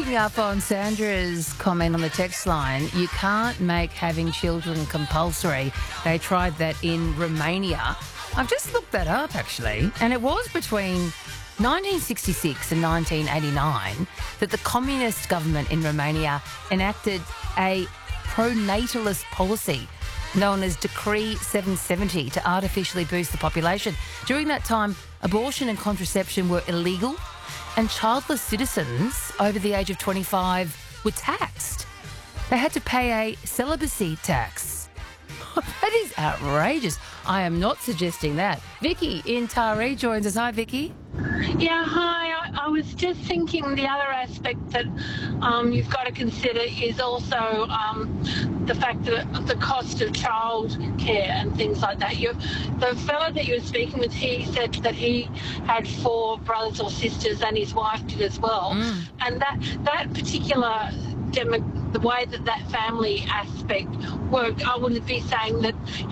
picking up on Sandra's comment on the text line, you can't make having children compulsory. They tried that in Romania. I've just looked that up, actually, and it was between 1966 and 1989 that the communist government in Romania enacted a pronatalist policy known as Decree 770 to artificially boost the population. During that time, abortion and contraception were illegal, and childless citizens over the age of 25 were taxed. They had to pay a celibacy tax. That is outrageous. I am not suggesting that. Vicky in Taree joins us. Hi, Vicky. Yeah, hi. I was just thinking the other aspect that you've got to consider is also the fact that the cost of childcare and things like that. The fellow that you were speaking with, he said that he had 4 brothers or sisters and his wife did as well. And that particular the way that family aspect worked, I would be saying that